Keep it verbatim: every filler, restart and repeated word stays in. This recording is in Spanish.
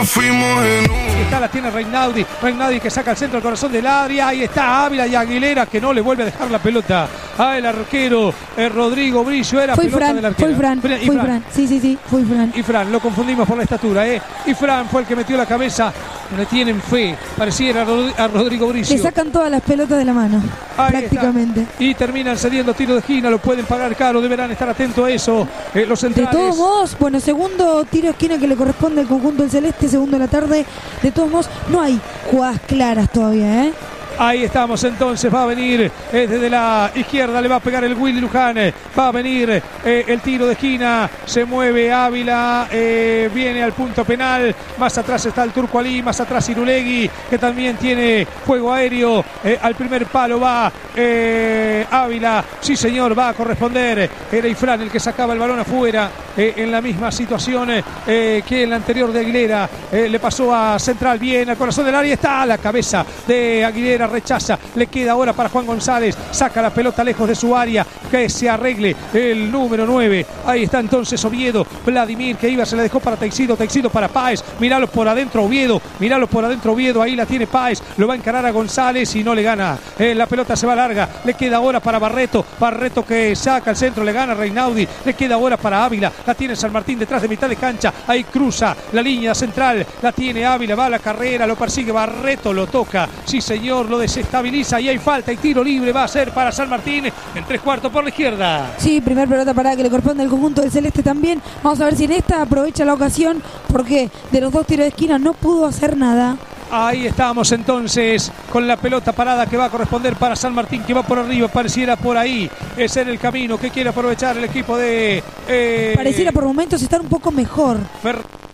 nos fuimos en un... Ahí está, la tiene Reinaudi. Reinaudi que saca al centro del corazón del área. Ahí está Ávila y Aguilera que no le vuelve a dejar la pelota al arquero eh, Rodrigo Brillo. Era fue pelota Fran, del arquero. Fue Fran, Fran, fue Fran. Fran. Sí, sí, sí, fue Fran. Y Fran, lo confundimos por la estatura, ¿eh? Y Fran fue el que metió la cabeza. Le tienen fe, pareciera a, Rod a Rodrigo Brillo. Le sacan todas las pelotas de la mano, ahí prácticamente. Está. Y terminan cediendo tiro de esquina, lo pueden pagar caro, deberán estar atentos a eso. Eh, los centrales. De todos modos, bueno, segundo tiro de esquina que le corresponde al conjunto del Celeste, segundo de la tarde. De todos modos, no hay jugadas claras todavía, ¿eh? Ahí estamos entonces, va a venir eh, desde la izquierda, le va a pegar el Willy Luján, eh, va a venir eh, el tiro de esquina, se mueve Ávila, eh, viene al punto penal, más atrás está el Turco Ali, más atrás Irulegui, que también tiene juego aéreo, eh, al primer palo va eh, Ávila, sí señor, va a corresponder, era Ifrán el que sacaba el balón afuera, eh, en la misma situación eh, que en la anterior de Aguilera, eh, le pasó a Central, bien, al corazón del área, está la cabeza de Aguilera, rechaza, le queda ahora para Juan González, saca la pelota lejos de su área, que se arregle el número nueve, ahí está entonces Oviedo, Vladimir que iba, se la dejó para Teixido, Teixido para Páez, míralo por adentro Oviedo, míralo por adentro Oviedo, ahí la tiene Páez, lo va a encarar a González y no le gana, eh, la pelota se va larga, le queda ahora para Barreto, Barreto que saca al centro, le gana a Reinaudi, le queda ahora para Ávila, la tiene San Martín detrás de mitad de cancha, ahí cruza la línea central, la tiene Ávila, va a la carrera, lo persigue Barreto, lo toca, sí señor, lo desestabiliza y hay falta y tiro libre va a ser para San Martín en tres cuartos por la izquierda. Sí, primer pelota parada que le corresponde al conjunto del Celeste también. Vamos a ver si en esta aprovecha la ocasión porque de los dos tiros de esquina no pudo hacer nada. Ahí estamos entonces con la pelota parada que va a corresponder para San Martín, que va por arriba, pareciera por ahí, ese es el camino que quiere aprovechar el equipo de... Eh, pareciera por momentos estar un poco mejor. Fer